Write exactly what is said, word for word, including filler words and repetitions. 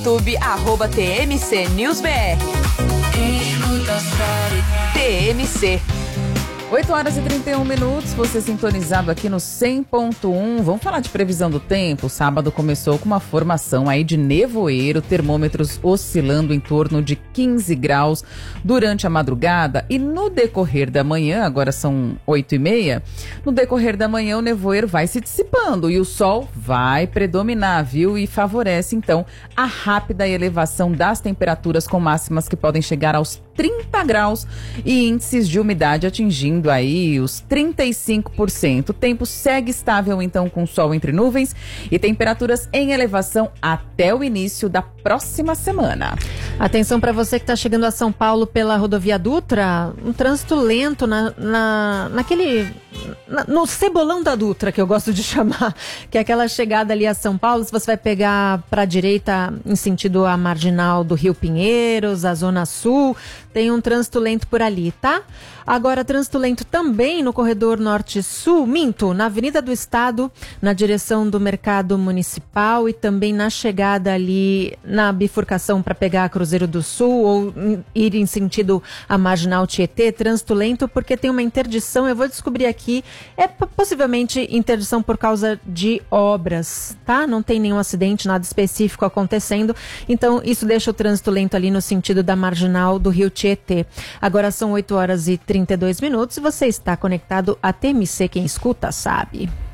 YouTube, arroba T M C News B R. T M C. oito horas e trinta e um minutos, você sintonizado aqui no cem ponto um. Vamos falar de previsão do tempo. Sábado começou com uma formação aí de nevoeiro, termômetros oscilando em torno de quinze graus durante a madrugada. E no decorrer da manhã, agora são oito e meia, no decorrer da manhã o nevoeiro vai se dissipando e o sol vai predominar, viu? E favorece então a rápida elevação das temperaturas, com máximas que podem chegar aos trinta graus e índices de umidade atingindo aí os trinta e cinco por cento. O tempo segue estável então, com sol entre nuvens e temperaturas em elevação até o início da próxima semana. Atenção para você que está chegando a São Paulo pela rodovia Dutra, um trânsito lento na, na, naquele, na, no cebolão da Dutra, que eu gosto de chamar, que é aquela chegada ali a São Paulo. Se você vai pegar para a direita em sentido a marginal do Rio Pinheiros, a Zona Sul, tem um trânsito lento por ali, tá? Agora, trânsito lento também no corredor norte-sul, minto, na Avenida do Estado, na direção do Mercado Municipal e também na chegada ali na bifurcação para pegar a Cruzeiro do Sul ou ir em sentido a Marginal Tietê. Trânsito lento porque tem uma interdição, eu vou descobrir aqui, é possivelmente interdição por causa de obras, tá? Não tem nenhum acidente, nada específico acontecendo, então isso deixa o trânsito lento ali no sentido da Marginal do Rio Tietê. Agora são oito horas e trinta e dois minutos e você está conectado a T M C, quem escuta sabe.